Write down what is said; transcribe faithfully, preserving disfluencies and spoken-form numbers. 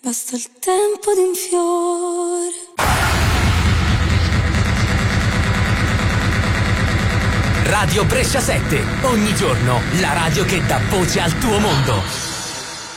Basta il tempo di un fiore. Radio Brescia sette, ogni giorno la radio che dà voce al tuo mondo.